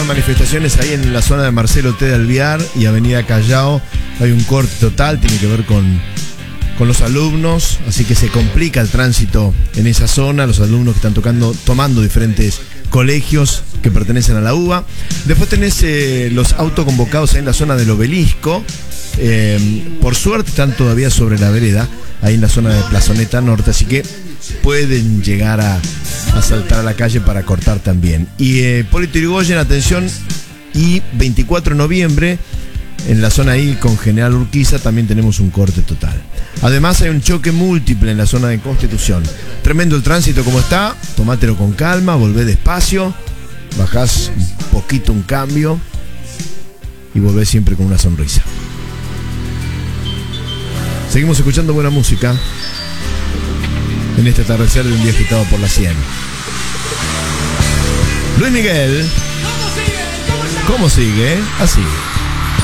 algunas manifestaciones ahí en la zona de Marcelo T. de Alvear y Avenida Callao. Hay un corte total, tiene que ver con los alumnos, así que se complica el tránsito en esa zona, los alumnos que están tomando diferentes colegios que pertenecen a la UBA. Después tenés los autoconvocados ahí en la zona del Obelisco. Por suerte están todavía sobre la vereda, ahí en la zona de Plazoneta Norte, así que pueden llegar a saltar a la calle para cortar también. Y Hipólito Yrigoyen, atención, y 24 de noviembre, en la zona ahí con General Urquiza, también tenemos un corte total. Además hay un choque múltiple en la zona de Constitución. Tremendo el tránsito como está, tomátelo con calma, volvé despacio, bajás un poquito un cambio y volvés siempre con una sonrisa. Seguimos escuchando buena música en este atardecer de un día agitado por la 100. Luis Miguel, ¿cómo sigue? Así.